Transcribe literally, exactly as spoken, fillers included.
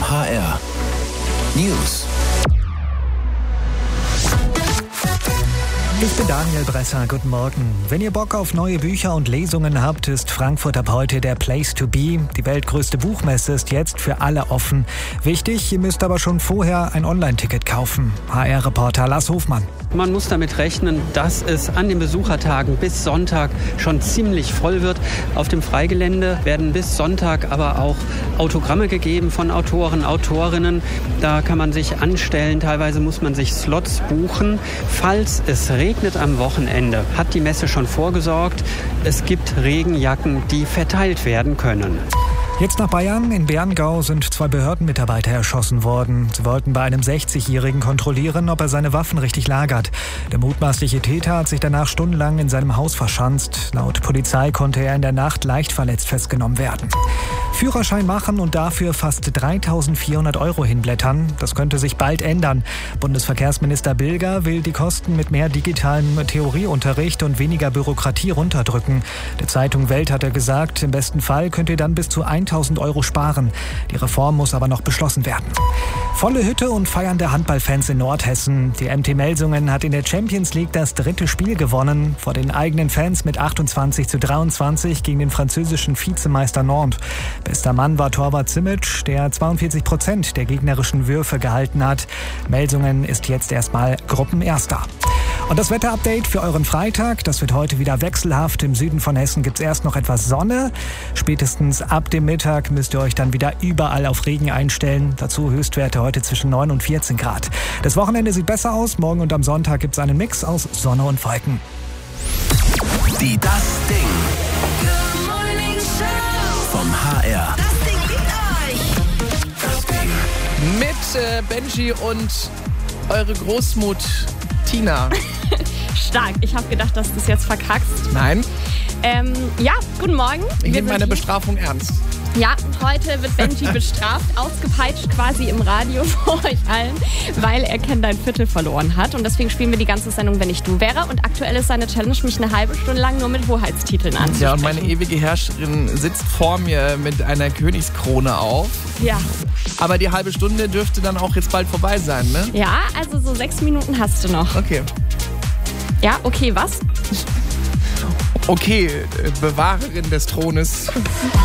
H R. News. Ich bin Daniel Bresser, guten Morgen. Wenn ihr Bock auf neue Bücher und Lesungen habt, ist Frankfurt ab heute der Place to be. Die weltgrößte Buchmesse ist jetzt für alle offen. Wichtig, ihr müsst aber schon vorher ein Online-Ticket kaufen. H R-Reporter Lars Hofmann. Man muss damit rechnen, dass es an den Besuchertagen bis Sonntag schon ziemlich voll wird. Auf dem Freigelände werden bis Sonntag aber auch Autogramme gegeben von Autoren, Autorinnen. Da kann man sich anstellen, teilweise muss man sich Slots buchen. Falls es regnet am Wochenende, hat die Messe schon vorgesorgt. Es gibt Regenjacken, die verteilt werden können. Jetzt nach Bayern. In Berngau sind zwei Behördenmitarbeiter erschossen worden. Sie wollten bei einem sechzigjährigen kontrollieren, ob er seine Waffen richtig lagert. Der mutmaßliche Täter hat sich danach stundenlang in seinem Haus verschanzt. Laut Polizei konnte er in der Nacht leicht verletzt festgenommen werden. Führerschein machen und dafür fast dreitausendvierhundert Euro hinblättern. Das könnte sich bald ändern. Bundesverkehrsminister Bilger will die Kosten mit mehr digitalem Theorieunterricht und weniger Bürokratie runterdrücken. Der Zeitung Welt hat er gesagt, im besten Fall könnt ihr dann bis zu tausend Euro sparen. Die Reform muss aber noch beschlossen werden. Volle Hütte und feiernde Handballfans in Nordhessen. Die M T Melsungen hat in der Champions League das dritte Spiel gewonnen. Vor den eigenen Fans mit achtundzwanzig zu dreiundzwanzig gegen den französischen Vizemeister Nantes. Bester Mann war Torwart Simic, der zweiundvierzig Prozent der gegnerischen Würfe gehalten hat. Melsungen ist jetzt erstmal Gruppenerster. Und das Wetterupdate für euren Freitag, das wird heute wieder wechselhaft. Im Süden von Hessen gibt es erst noch etwas Sonne. Spätestens ab dem Mittag müsst ihr euch dann wieder überall auf Regen einstellen. Dazu Höchstwerte heute zwischen neun und vierzehn Grad. Das Wochenende sieht besser aus. Morgen und am Sonntag gibt es einen Mix aus Sonne und Wolken. Die Das Ding. Good Morning Show. Vom H R. Das Ding liegt euch. Das Ding. Mit äh, Benji und eure Großmut Tina. Stark. Ich habe gedacht, dass du es jetzt verkackst. Nein, Ähm, ja, guten Morgen. ich Wir nehme sind meine hier. Bestrafung ernst. Ja, heute wird Benji bestraft, ausgepeitscht quasi im Radio vor euch allen, weil er Ken dein Viertel verloren hat. Und deswegen spielen wir die ganze Sendung, wenn ich du wäre. Und aktuell ist seine Challenge, mich eine halbe Stunde lang nur mit Hoheitstiteln anzusprechen. Ja, und meine ewige Herrscherin sitzt vor mir mit einer Königskrone auf. Ja. Aber die halbe Stunde dürfte dann auch jetzt bald vorbei sein, ne? Ja, also so sechs Minuten hast du noch. Okay. Ja, okay, was? Okay, äh, Bewahrerin des Thrones.